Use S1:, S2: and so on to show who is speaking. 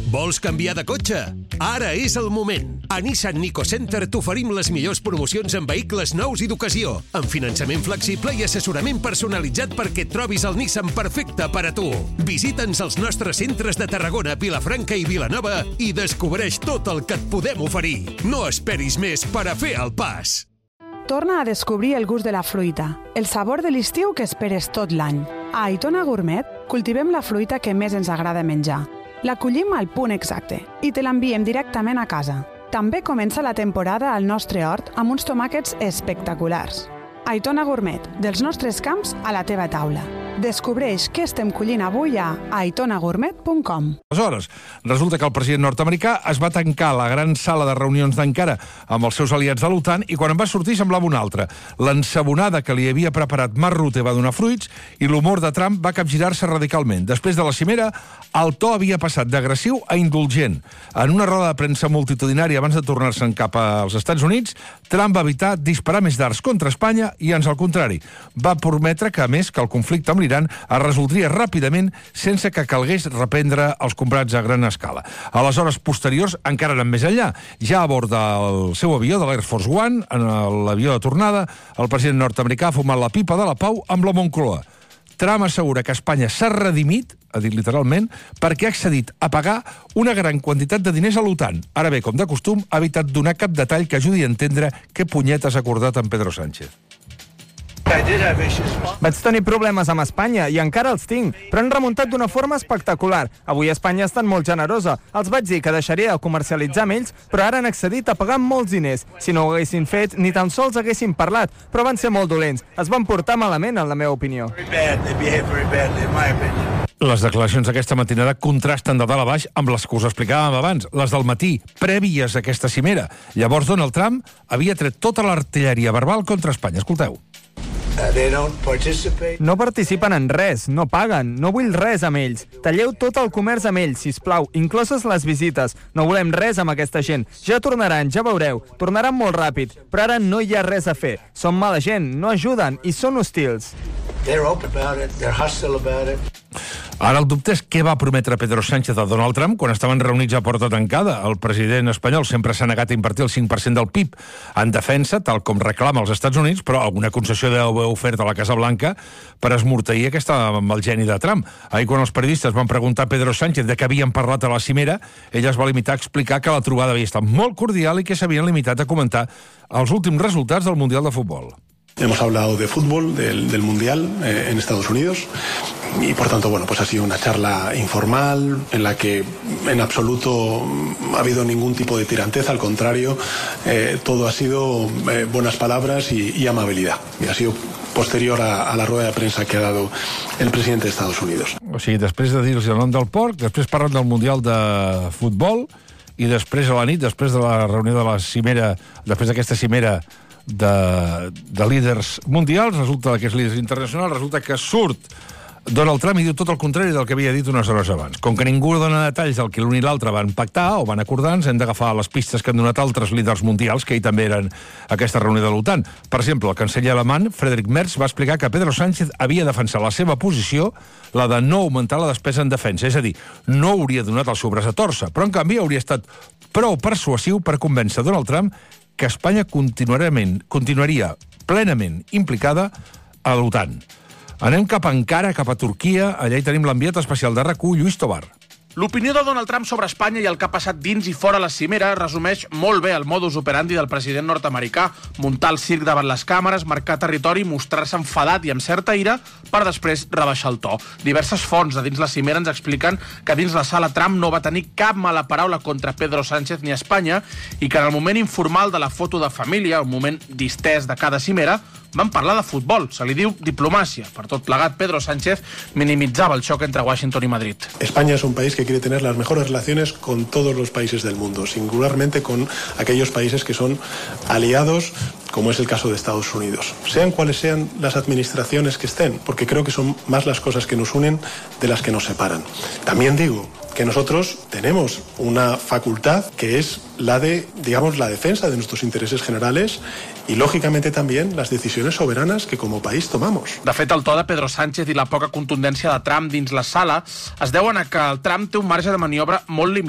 S1: Vols canviar de cotxe? Ara és el moment. A Nissan Nico Center t'oferim les millors promocions en vehicles nous i d'ocasió, amb finançament flexible i assessorament personalitzat perquè et trobis el Nissan perfecte per a tu. Visita'ns als nostres centres de Tarragona, Vilafranca i Vilanova i descobreix tot el que et podem oferir. No esperis més per a fer el pas.
S2: Torna a descobrir el gust de la fruita, el sabor de l'estiu que esperes tot l'any. A Aitona Gourmet cultivem la fruita que més ens agrada menjar. La collim al punt exacte i te l'enviem directament a casa. També comença la temporada al nostre hort amb uns tomàquets espectaculars. Aitona Gourmet, dels nostres camps a la teva taula. Descobreix què estem collint avui a aitonagourmet.com.
S3: Aleshores, resulta que el president nord-americà es va tancar a la gran sala de reunions d'Ankara amb els seus aliats de l'OTAN i quan en va sortir semblava una altra. L'ensabonada que li havia preparat Mark Rutte va donar fruits i l'humor de Trump va capgirar-se radicalment. Després de la cimera, el to havia passat d'agressiu a indulgent. En una roda de premsa multitudinària abans de tornar-se'n cap als Estats Units, Trump va evitar disparar més dards contra Espanya i, ans al contrari, va prometre que, a més, que el conflicte amb l'Iran es resoldria ràpidament sense que calgués reprendre els comprats a gran escala. A les hores posteriors encara anant més enllà. Ja a bord del seu avió, de l'Air Force One, en l'avió de tornada, el president nord-americà ha fumat la pipa de la pau amb la Moncloa. Trump assegura que Espanya s'ha redimit, ha dit literalment, perquè ha accedit a pagar una gran quantitat de diners a l'OTAN. Ara bé, com de costum, ha evitat donar cap detall que ajudi a entendre què punyetes ha acordat amb Pedro Sánchez.
S4: Vaig tenir problemes amb Espanya i encara els tinc, però han remuntat d'una forma espectacular. Avui Espanya ha estat molt generosa. Els vaig dir que deixaria de comercialitzar amb ells, però ara han accedit a pagar molts diners. Si no ho haguessin fet, ni tan sols haguessin parlat, però van ser molt dolents. Es van portar malament, en la meva opinió.
S3: Les declaracions d'aquesta matinada contrasten de dalt a baix amb les que us explicàvem abans, les del matí, prèvies a aquesta cimera. Llavors Donald Trump havia tret tota l'artilleria verbal contra Espanya. Escolteu.
S4: No participen en res, no paguen, no vull res amb ells. Talleu tot el comerç amb ells, sisplau, incloses les visites. No volem res amb aquesta gent. Ja tornaran, ja veureu. Tornaran molt ràpid, però ara no hi ha res a fer. Són mala gent, no ajuden i són hostils.
S3: Ara el dubte és què va prometre Pedro Sánchez a Donald Trump quan estaven reunits a porta tancada. El president espanyol sempre s'ha negat a invertir el 5% del PIB en defensa, tal com reclama els Estats Units, però alguna concessió deu haver ofert a la Casa Blanca per esmorteir amb el geni de Trump. Ahir, quan els periodistes van preguntar a Pedro Sánchez de què havien parlat a la cimera, ell es va limitar a explicar que la trobada havia estat molt cordial i que s'havien limitat a comentar els últims resultats del Mundial de Futbol.
S5: Hemos hablado de fútbol, del Mundial en Estados Unidos y por tanto, bueno, pues ha sido una charla informal en la que en absoluto ha habido ningún tipo de tiranteza, al contrario, todo ha sido buenas palabras y amabilidad. Y ha sido posterior a la rueda de prensa que ha dado el presidente de Estados Unidos.
S3: O sigui, després de dir-los el nom del porc, després parlen del Mundial de Futbol i després a la nit, després de la reunió de la cimera, després d'aquesta cimera de líders mundials, resulta que és líders internacionals, resulta que surt Donald Trump i diu tot el contrari del que havia dit unes hores abans. Com que ningú dona detalls del que l'un i l'altre van pactar o van acordar, ens hem d'agafar les pistes que han donat altres líders mundials, que ell també eren a aquesta reunió de l'OTAN. Per exemple, el canceller alemany, Friedrich Merz, va explicar que Pedro Sánchez havia defensat la seva posició, la de no augmentar la despesa en defensa, és a dir, no hauria donat el seu braç a torça, però en canvi hauria estat prou persuasiu per convèncer Donald Trump que Espanya continuaria plenament implicada a l'OTAN. Anem cap a Ankara, cap a Turquia. Allà hi tenim l'enviat especial de RAC1, Lluís Tobar.
S6: L'opinió de Donald Trump sobre Espanya i el que ha passat dins i fora la cimera resumeix molt bé el modus operandi del president nord-americà: muntar el circ davant les càmeres, marcar territori, mostrar-se enfadat i amb certa ira per després rebaixar el to. Diverses fonts de dins la cimera ens expliquen que dins la sala Trump no va tenir cap mala paraula contra Pedro Sánchez ni Espanya i que en el moment informal de la foto de família, un moment distès de cada cimera, van parlar de futbol, se li diu diplomàcia. Per tot plegat, Pedro Sánchez minimitzava el xoc entre Washington y Madrid.
S5: España es un país que quiere tener las mejores relaciones con todos los países del mundo, singularmente con aquellos países que son aliados, como es el caso de Estados Unidos. Sean cuales sean las administraciones que estén, porque creo que son más las cosas que nos unen de las que nos separan. También digo que nosotros tenemos una facultad que es la de, digamos, la defensa de nuestros intereses generales i, lògicament, també les decisions soberanes que com a país tomamos.
S6: De fet, el to de Pedro Sánchez i la poca contundència de Trump dins la sala es deuen a que el Trump té un marge de maniobra molt limitat